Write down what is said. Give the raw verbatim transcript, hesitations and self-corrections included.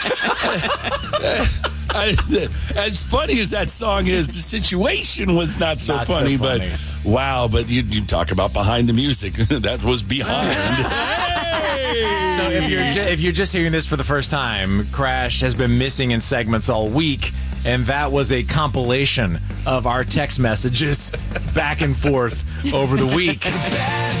I, as funny as that song is, the situation was not so Not so funny, funny. but wow, but you, you talk about behind the music. That was behind. Hey! So if you're ju- if you're just hearing this for the first time, Crash has been missing in segments all week, and that was a compilation of our text messages back and forth over the week.